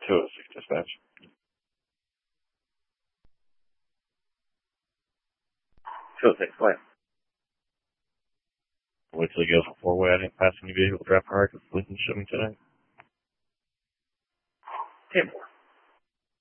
206 dispatch. 206, go ahead. Wait till you go for four-way. I didn't pass any vehicle traffic records. Please show me today. 10-4.